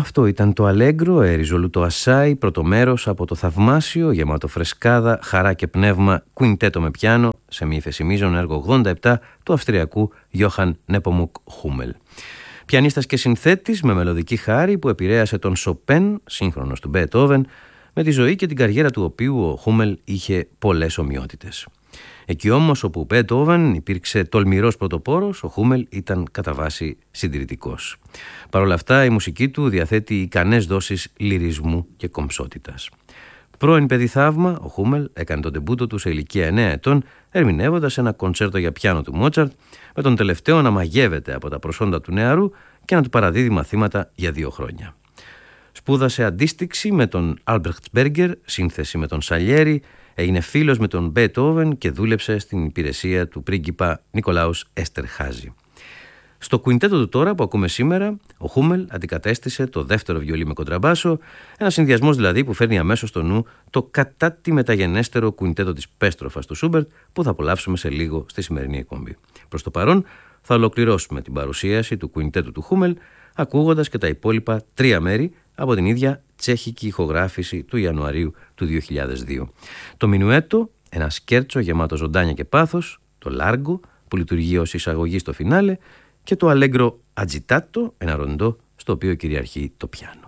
Αυτό ήταν το Αλέγκρο, Εριζολούτο Ασάι, πρώτο μέρος από το θαυμάσιο, γεμάτο φρεσκάδα, χαρά και πνεύμα, κουιντέτο με πιάνο, σε μη ύφεση μείζων, έργο 87 του Αυστριακού Γιόχαν Νέπομουκ Χούμελ. Πιανίστας και συνθέτης με μελωδική χάρη που επηρέασε τον Σοπέν, σύγχρονος του Μπέτοβεν, με τη ζωή και την καριέρα του οποίου ο Χούμελ είχε πολλές ομοιότητες. Εκεί όμως όπου ο Μπέτοβεν υπήρξε τολμηρός πρωτοπόρος, ο Χούμελ ήταν κατά βάση συντηρητικός. Παρ' όλα αυτά η μουσική του διαθέτει ικανές δόσεις λυρισμού και κομψότητας. Πρώην παιδί θαύμα, ο Χούμελ έκανε τον ντεμπούτο του σε ηλικία 9 ετών, ερμηνεύοντας ένα κοντσέρτο για πιάνο του Μότσαρτ, με τον τελευταίο να μαγεύεται από τα προσόντα του νεαρού και να του παραδίδει μαθήματα για 2 χρόνια. Σπούδασε αντίστοιξη με τον Albrechtsberger, σύνθεση με τον Σαλιέρι, έγινε φίλος με τον Μπέτοβεν και δούλεψε στην υπηρεσία του πρίγκιπα Νικολάους Έστερχάζη. Στο κουιντέτο του τώρα που ακούμε σήμερα, ο Χούμελ αντικατέστησε το δεύτερο βιολί με κοντραμπάσο, ένα συνδυασμός δηλαδή που φέρνει αμέσως στο νου το κατά τη μεταγενέστερο κουιντέτο της Πέστροφας του Σούμπερτ που θα απολαύσουμε σε λίγο στη σημερινή εκπομπή. Προς το παρόν θα ολοκληρώσουμε την παρουσίαση του κουιντέτου του Χούμελ ακούγοντας και τα υπόλοιπα 3 μέρη από την ίδια τσέχικη ηχογράφηση του Ιανουαρίου του 2002. Το Μινουέτο, ένα σκέρτσο γεμάτο ζωντάνια και πάθος, το Λάργκο που λειτουργεί ως εισαγωγή στο φινάλε και το Αλέγκρο Ατζιτάτο, ένα ροντό στο οποίο κυριαρχεί το πιάνο.